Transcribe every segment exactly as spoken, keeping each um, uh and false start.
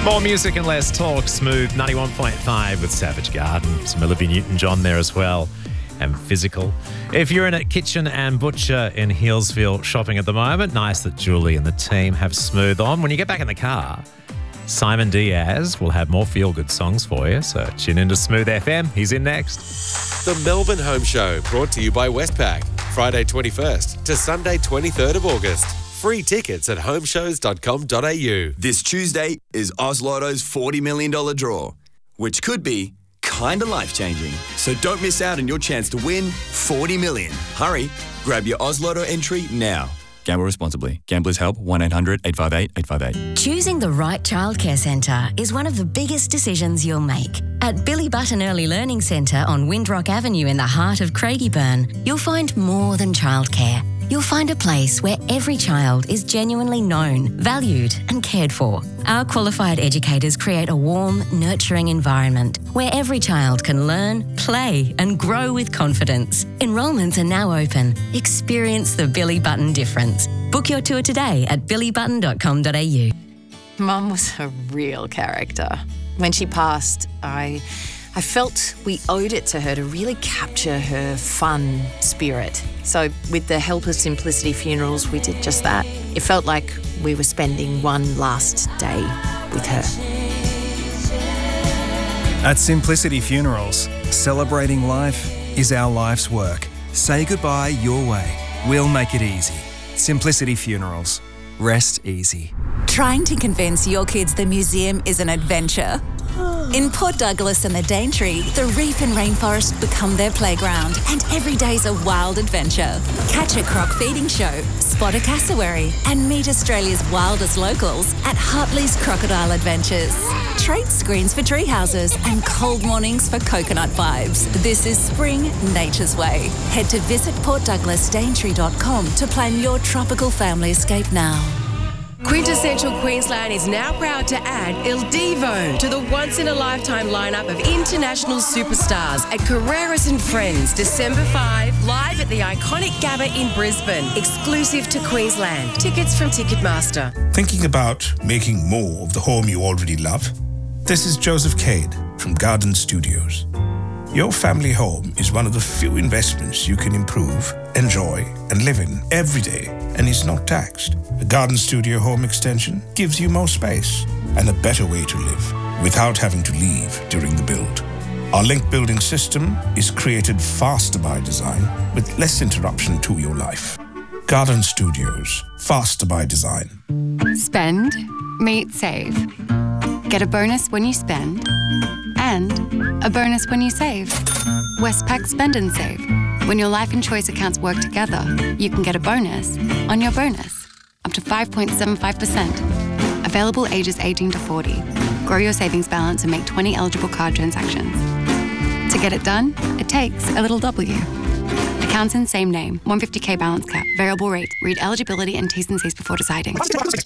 More music and less talk. Smooth ninety-one point five with Savage Garden. Some Olivia Newton-John there as well. And Physical. If you're in a Kitchen and Butcher in Healesville shopping at the moment, nice that Julie and the team have Smooth on. When you get back in the car, Simon Diaz will have more feel-good songs for you. So tune into Smooth F M. He's in next. The Melbourne Home Show, brought to you by Westpac. Friday twenty-first to Sunday twenty-third of August. Free tickets at home shows dot com dot a u. This Tuesday is Oz Lotto's forty million dollars draw, which could be kinda life-changing. So don't miss out on your chance to win forty million dollars. Hurry, grab your Oz Lotto entry now. Gamble responsibly. Gamblers Help, one eight hundred eight five eight eight five eight. Choosing the right childcare centre is one of the biggest decisions you'll make. At Billy Button Early Learning Centre on Windrock Avenue in the heart of Craigieburn, you'll find more than childcare. You'll find a place where every child is genuinely known, valued and cared for. Our qualified educators create a warm, nurturing environment where every child can learn, play and grow with confidence. Enrolments are now open. Experience the Billy Button difference. Book your tour today at billy button dot com dot a u. Mum was a real character. When she passed, I... I felt we owed it to her to really capture her fun spirit. So with the help of Simplicity Funerals, we did just that. It felt like we were spending one last day with her. At Simplicity Funerals, celebrating life is our life's work. Say goodbye your way. We'll make it easy. Simplicity Funerals. Rest easy. Trying to convince your kids the museum is an adventure? In Port Douglas and the Daintree, the reef and rainforest become their playground, and every day's a wild adventure. Catch a croc feeding show, spot a cassowary, and meet Australia's wildest locals at Hartley's Crocodile Adventures. Treat screens for tree houses and cold mornings for coconut vibes. This is spring nature's way. Head to visit port douglas daintree dot com to plan your tropical family escape now. Quintessential Queensland is now proud to add Il Divo to the once-in-a-lifetime lineup of international superstars at Carreras and Friends, December fifth, live at the iconic Gabba in Brisbane, exclusive to Queensland. Tickets from Ticketmaster. Thinking about making more of the home you already love? This is Joseph Cade from Garden Studios. Your family home is one of the few investments you can improve, enjoy, and live in every day, and is not taxed. A Garden Studio home extension gives you more space and a better way to live without having to leave during the build. Our link building system is created faster by design with less interruption to your life. Garden Studios, faster by design. Spend, meet, save. Get a bonus when you spend and a bonus when you save. Westpac Spend and Save. When your life and choice accounts work together, you can get a bonus on your bonus, up to five point seven five percent. Available ages eighteen to forty. Grow your savings balance and make twenty eligible card transactions. To get it done, it takes a little W. Accounts in same name. one hundred fifty k balance cap. Variable rate. Read eligibility and T's and C's before deciding.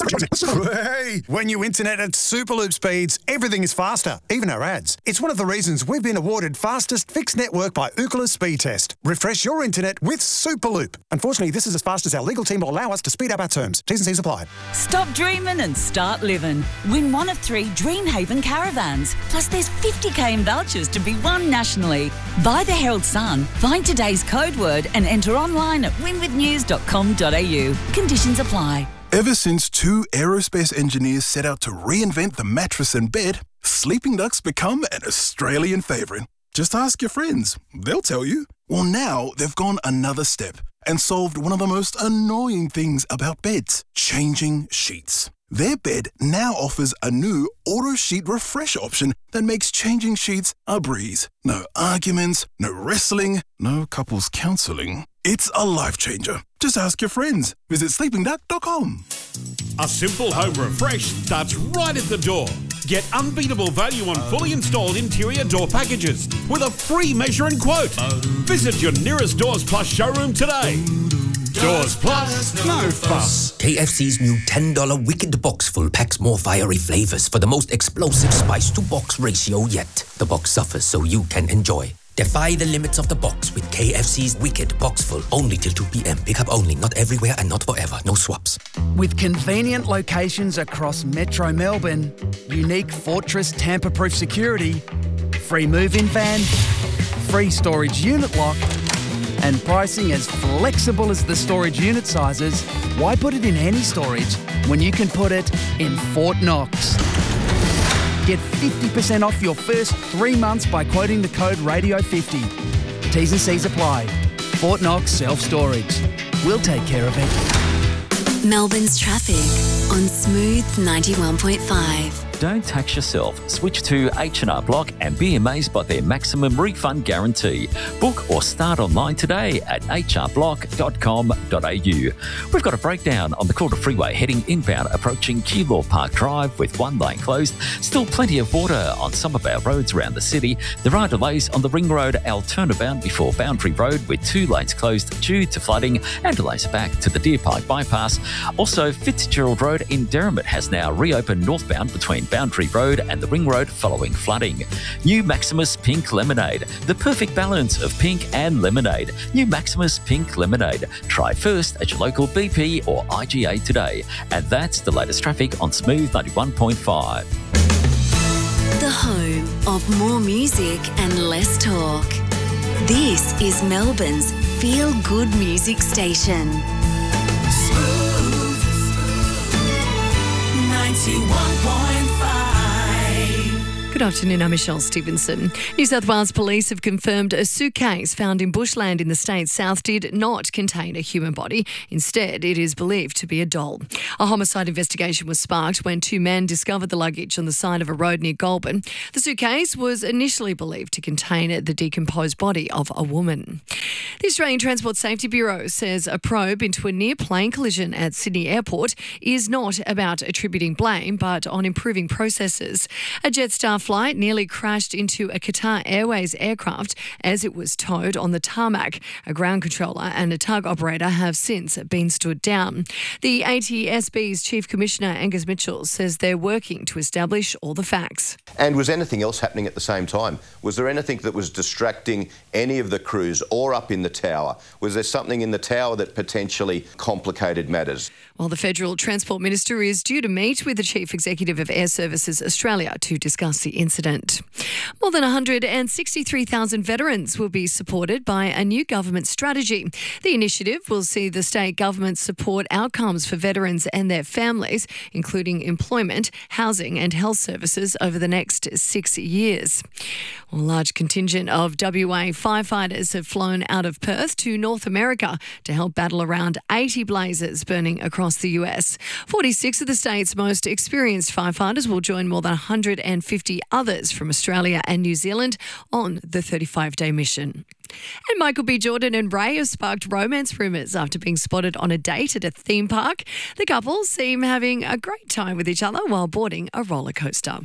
Hey, when you internet at Superloop speeds, everything is faster, even our ads. It's one of the reasons we've been awarded fastest fixed network by Ookla Speed Test. Refresh your internet with Superloop. Unfortunately, this is as fast as our legal team will allow us to speed up our terms. T's and C's apply. Stop dreaming and start living. Win one of three Dreamhaven caravans. Plus there's fifty k in vouchers to be won nationally. Buy the Herald Sun, find today's code word and enter online at win with news dot com dot a u. Conditions apply. Ever since two aerospace engineers set out to reinvent the mattress and bed, Sleeping Duck's become an Australian favourite. Just ask your friends. They'll tell you. Well, now they've gone another step and solved one of the most annoying things about beds, changing sheets. Their bed now offers a new auto sheet refresh option that makes changing sheets a breeze. No arguments, no wrestling, no couples counselling. It's a life changer. Just ask your friends. Visit sleeping duck dot com. A simple home refresh starts right at the door. Get unbeatable value on fully installed interior door packages with a free measure and quote. Visit your nearest Doors Plus showroom today. Doors Plus, no fuss. K F C's new ten dollars Wicked Box full packs more fiery flavours for the most explosive spice-to-box ratio yet. The box suffers so you can enjoy. Defy the limits of the box with K F C's Wicked Box Full. Only till two p.m. Pick up only, not everywhere and not forever. No swaps. With convenient locations across Metro Melbourne, unique Fortress tamper-proof security, free move-in van, free storage unit lock, and pricing as flexible as the storage unit sizes, why put it in any storage when you can put it in Fort Knox? Get fifty percent off your first three months by quoting the code radio fifty. T's and C's apply. Fort Knox Self-Storage. We'll take care of it. Melbourne's traffic on Smooth ninety-one point five. Don't tax yourself. Switch to H and R Block and be amazed by their maximum refund guarantee. Book or start online today at h r block dot com dot a u. We've got a breakdown on the Calder Freeway heading inbound approaching Keilor Park Drive with one lane closed. Still plenty of water on some of our roads around the city. There are delays on the Ring Road Alternabound before Boundary Road with two lanes closed due to flooding and delays back to the Deer Park bypass. Also, Fitzgerald Road in Derrimut has now reopened northbound between Boundary Road and the Ring Road following flooding. New Maximus Pink Lemonade. The perfect balance of pink and lemonade. New Maximus Pink Lemonade. Try first at your local B P or I G A today. And that's the latest traffic on Smooth ninety-one point five. The home of more music and less talk. This is Melbourne's feel-good music station. Smooth ninety-one point five. Good afternoon, I'm Michelle Stevenson. New South Wales Police have confirmed a suitcase found in bushland in the state's south did not contain a human body. Instead, it is believed to be a doll. A homicide investigation was sparked when two men discovered the luggage on the side of a road near Goulburn. The suitcase was initially believed to contain the decomposed body of a woman. The Australian Transport Safety Bureau says a probe into a near-plane collision at Sydney Airport is not about attributing blame, but on improving processes. A Jetstar flight nearly crashed into a Qatar Airways aircraft as it was towed on the tarmac. A ground controller and a tug operator have since been stood down. The A T S B's Chief Commissioner Angus Mitchell says they're working to establish all the facts. And was anything else happening at the same time? Was there anything that was distracting any of the crews or up in the tower? Was there something in the tower that potentially complicated matters? While the Federal Transport Minister is due to meet with the Chief Executive of Air Services Australia to discuss the incident. More than one hundred sixty-three thousand veterans will be supported by a new government strategy. The initiative will see the state government support outcomes for veterans and their families, including employment, housing and health services over the next six years. A large contingent of W A firefighters have flown out of Perth to North America to help battle around eighty blazes burning across the U S. forty-six of the state's most experienced firefighters will join more than one hundred fifty others from Australia and New Zealand on the thirty-five day mission. And Michael B. Jordan and Ray have sparked romance rumours after being spotted on a date at a theme park. The couple seem having a great time with each other while boarding a roller coaster.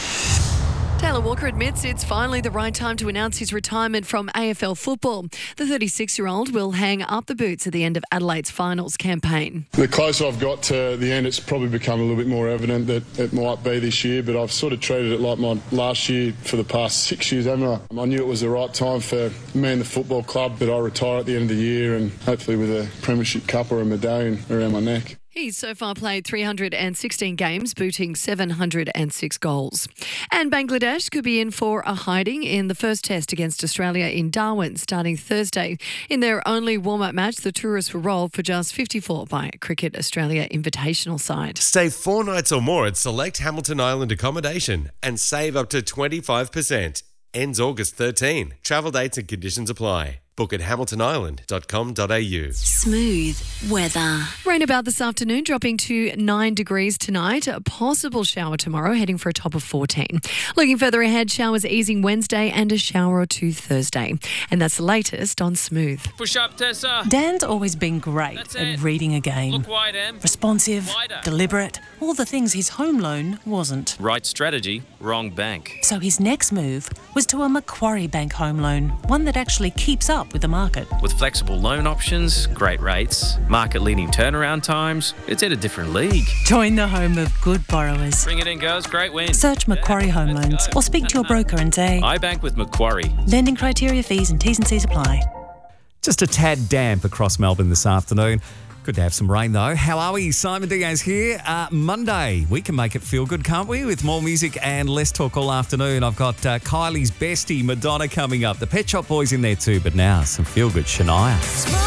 Taylor Walker admits it's finally the right time to announce his retirement from A F L football. The thirty-six-year-old will hang up the boots at the end of Adelaide's finals campaign. The closer I've got to the end, it's probably become a little bit more evident that it might be this year, but I've sort of treated it like my last year for the past six years, haven't I? I knew it was the right time for me and the football club that I retire at the end of the year and hopefully with a premiership cup or a medallion around my neck. He's so far played three hundred sixteen games, booting seven hundred six goals. And Bangladesh could be in for a hiding in the first test against Australia in Darwin starting Thursday. In their only warm-up match, the tourists were rolled for just fifty-four by Cricket Australia invitational side. Stay four nights or more at select Hamilton Island accommodation and save up to twenty-five percent. Ends August thirteenth. Travel dates and conditions apply. Book at hamilton island dot com dot a u. Smooth weather. Rain about this afternoon, dropping to nine degrees tonight. A possible shower tomorrow, heading for a top of fourteen. Looking further ahead, showers easing Wednesday and a shower or two Thursday. And that's the latest on Smooth. Push up, Tessa. Dan's always been great That's at it. reading a game. Look wide, Em. Responsive, Wider. deliberate, all the things his home loan wasn't. Right strategy, wrong bank. So his next move was to a Macquarie Bank home loan, one that actually keeps up up with the market. With flexible loan options, great rates, market-leading turnaround times, it's in a different league. Join the home of good borrowers. Bring it in, girls. Great win. Search Macquarie Home Loans or speak to your broker and say, I bank with Macquarie. Lending criteria, fees and T's and C's apply. Just a tad damp across Melbourne this afternoon. Good to have some rain though. How are we? Simon Diaz here. Uh, Monday, we can make it feel good, can't we? With more music and less talk all afternoon. I've got uh, Kylie's bestie, Madonna, coming up. The Pet Shop Boys in there too, but now some feel good Shania.